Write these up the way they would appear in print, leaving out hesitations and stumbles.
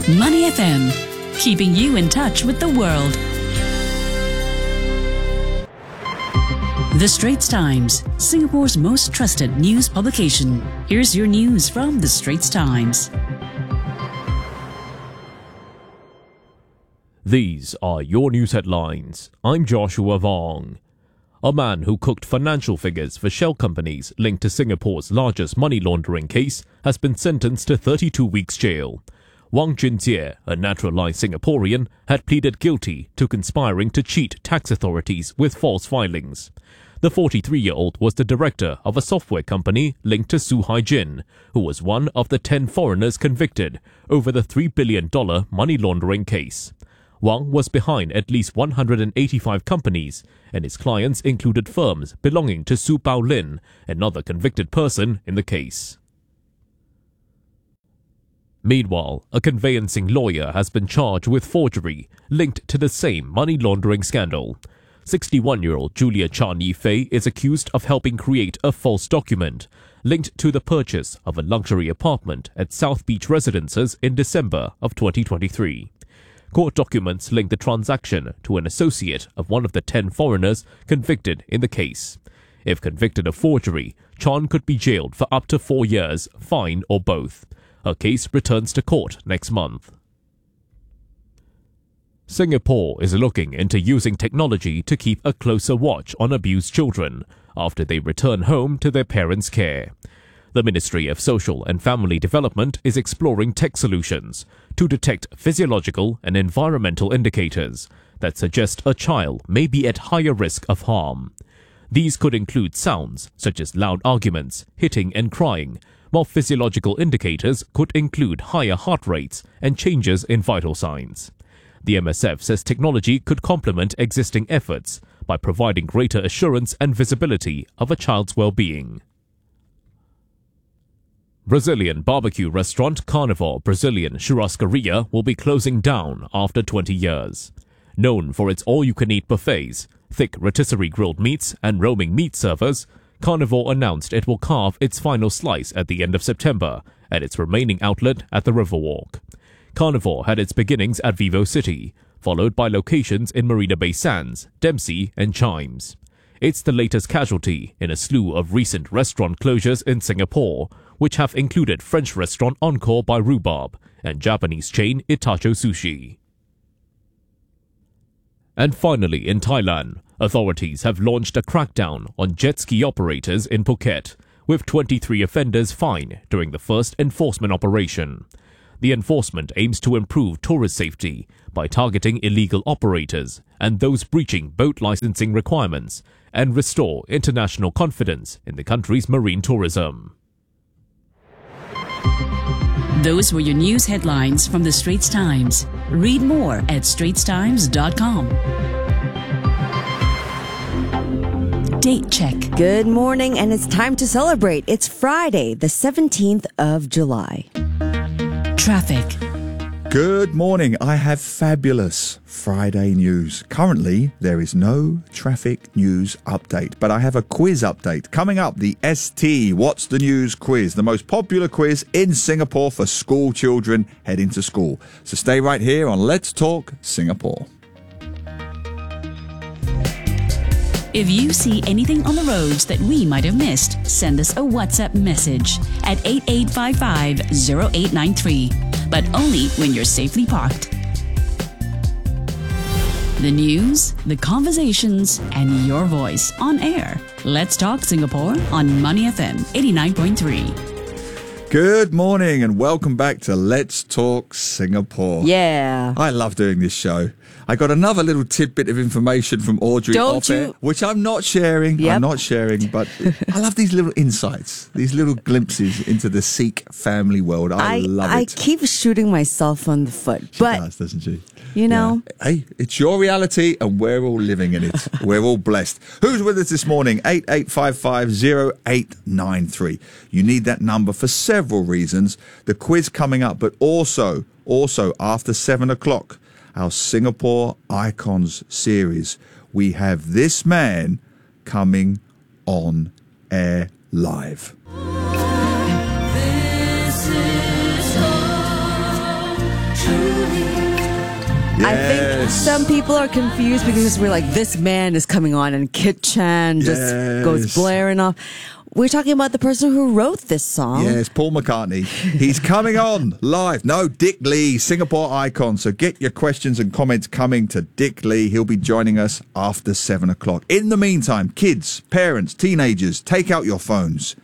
Money FM, keeping you in touch with the world. The Straits Times, Singapore's most trusted news publication. Here's your news from The Straits Times. These are your news headlines. I'm Joshua Vong. A man who cooked financial figures for shell companies linked to Singapore's largest money laundering case has been sentenced to 32 weeks jail. Wang Junjie, a naturalized Singaporean, had pleaded guilty to conspiring to cheat tax authorities with false filings. The 43-year-old was the director of a software company linked to Su Haijin, who was one of the 10 foreigners convicted over the $3 billion money laundering case. Wang was behind at least 185 companies, and his clients included firms belonging to Su Baolin, another convicted person in the case. Meanwhile, a conveyancing lawyer has been charged with forgery linked to the same money laundering scandal. 61-year-old Julia Chan Yifei is accused of helping create a false document linked to the purchase of a luxury apartment at South Beach Residences in December of 2023. Court documents link the transaction to an associate of one of the 10 foreigners convicted in the case. If convicted of forgery, Chan could be jailed for up to 4 years, fined, or both. Her case returns to court next month. Singapore is looking into using technology to keep a closer watch on abused children after they return home to their parents' care. The Ministry of Social and Family Development is exploring tech solutions to detect physiological and environmental indicators that suggest a child may be at higher risk of harm. These could include sounds such as loud arguments, hitting and crying, while physiological indicators could include higher heart rates and changes in vital signs. The MSF says technology could complement existing efforts by providing greater assurance and visibility of a child's well-being. Brazilian barbecue restaurant Carnivore Brazilian Churrascaria will be closing down after 20 years. Known for its all-you-can-eat buffets, thick rotisserie grilled meats and roaming meat servers, Carnivore announced it will carve its final slice at the end of September at its remaining outlet at the Riverwalk. Carnivore had its beginnings at Vivo City, followed by locations in Marina Bay Sands, Dempsey and Chimes. It's the latest casualty in a slew of recent restaurant closures in Singapore, which have included French restaurant Encore by Rhubarb and Japanese chain Itacho Sushi. And finally, in Thailand, authorities have launched a crackdown on jet ski operators in Phuket, with 23 offenders fined during the first enforcement operation. The enforcement aims to improve tourist safety by targeting illegal operators and those breaching boat licensing requirements and restore international confidence in the country's marine tourism. Those were your news headlines from The Straits Times. Read more at straitstimes.com. Date check. Good morning, and it's time to celebrate. It's Friday, the 17th of July. Traffic. Good morning. I have fabulous Friday news. Currently, there is no traffic news update, but I have a quiz update. Coming up, the ST What's the News quiz, the most popular quiz in Singapore for school children heading to school. So stay right here on Let's Talk Singapore. If you see anything on the roads that we might have missed, send us a WhatsApp message at 8855-0893. But only when you're safely parked. The news, the conversations, and your voice on air. Let's Talk Singapore on Money FM 89.3. Good morning and welcome back to Let's Talk Singapore. Yeah. I love doing this show. I got another little tidbit of information from Audrey off air, which I'm not sharing. Yep. I'm not sharing, but I love these little insights, these little glimpses into the Sikh family world. I love it. I keep shooting myself on the foot, but she does, doesn't she? You know. Yeah. Hey, it's your reality and we're all living in it. We're all blessed. Who's with us this morning? 8855-0893. You need that number for several reasons. The quiz coming up, but also after 7 o'clock, our Singapore Icons series. We have this man coming on air live. This is all true. I think some people are confused because we're like, this man is coming on and Kit Chan just goes blaring off. We're talking about the person who wrote this song. Yes, Paul McCartney. He's coming on live. No, Dick Lee, Singapore icon. So get your questions and comments coming to Dick Lee. He'll be joining us after 7 o'clock. In the meantime, kids, parents, teenagers, take out your phones.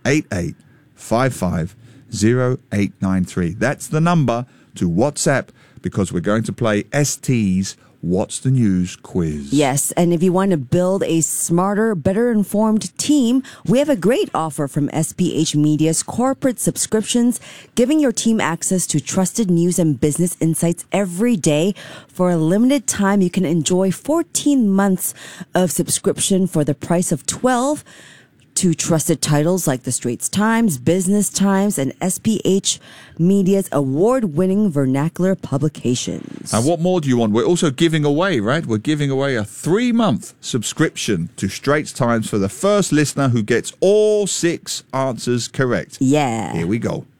88550893. That's the number to WhatsApp because we're going to play ST's What's the News quiz. Yes, and if you want to build a smarter, better informed team, we have a great offer from SPH Media's corporate subscriptions, giving your team access to trusted news and business insights every day. For a limited time, you can enjoy 14 months of subscription for the price of 12 to trusted titles like The Straits Times, Business Times, and SPH Media's award-winning vernacular publications. And what more do you want? We're also giving away, right? We're giving away a 3-month subscription to Straits Times for the first listener who gets all 6 answers correct. Yeah. Here we go.